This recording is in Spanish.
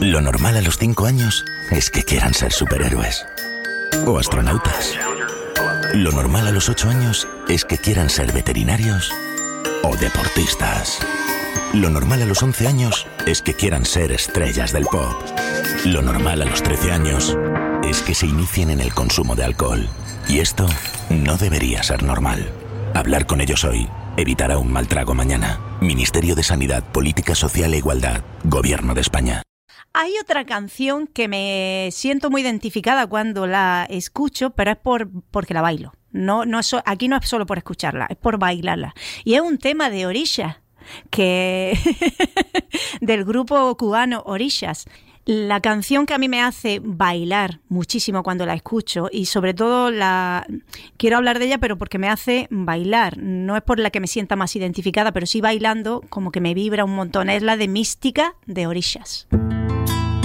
Lo normal a los 5 años es que quieran ser superhéroes o astronautas. Lo normal a los 8 años es que quieran ser veterinarios o deportistas. Lo normal a los 11 años es que quieran ser estrellas del pop. Lo normal a los 13 años es que se inicien en el consumo de alcohol. Y esto no debería ser normal. Hablar con ellos hoy evitará un mal trago mañana. Ministerio de Sanidad, Política Social e Igualdad, Gobierno de España. Hay otra canción que me siento muy identificada cuando la escucho, pero es porque la bailo. Aquí no es solo por escucharla, es por bailarla. Y es un tema de Orishas, que del grupo cubano Orishas. La canción que a mí me hace bailar muchísimo cuando la escucho, y sobre todo quiero hablar de ella, pero porque me hace bailar, no es por la que me sienta más identificada, pero sí bailando como que me vibra un montón, es la de Mística de Orishas.